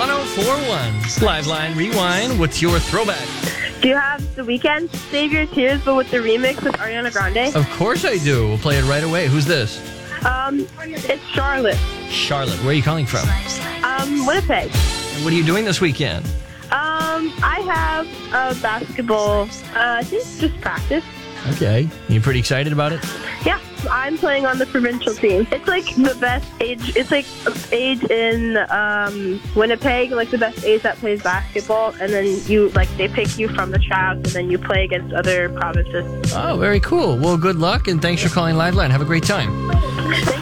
1041. Liveline Rewind. What's your throwback? Do you have The Weeknd, Save Your Tears, but with the remix with Ariana Grande? Of course I do. We'll play it right away. Who's this? It's Charlotte. Charlotte. Where are you calling from? Winnipeg. And what are you doing this weekend? I have a basketball, I think just practice. Okay. You pretty excited about it? Yeah, I'm playing on the provincial team. It's like the best age. It's like age in Winnipeg, like the best age that plays basketball, and then they pick you from the tryouts, and then you play against other provinces. Oh, very cool. Well, good luck, and thanks for calling Liveline. Have a great time. Thank